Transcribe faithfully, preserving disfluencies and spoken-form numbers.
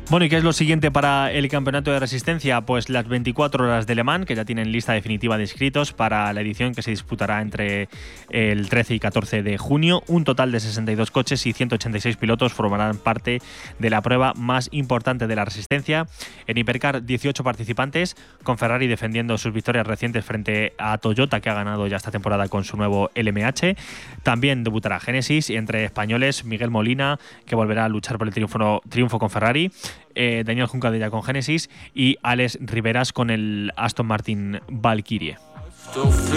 Bueno, ¿y qué es lo siguiente para el campeonato de resistencia? Pues las veinticuatro horas de Le Mans, que ya tienen lista definitiva de inscritos para la edición que se disputará entre el trece y catorce de junio. Un total de sesenta y dos coches y ciento ochenta y seis pilotos formarán parte de la prueba más importante de la resistencia. En Hipercar, dieciocho participantes, con Ferrari defendiendo sus victorias recientes frente a Toyota, que ha ganado ya esta temporada con su nuevo L M H. También debutará Genesis, y entre españoles, Miguel Molina, que volverá a luchar por el triunfo, triunfo con Ferrari, Eh, Daniel Juncadella con Genesis y Alex Riveras con el Aston Martin Valkyrie.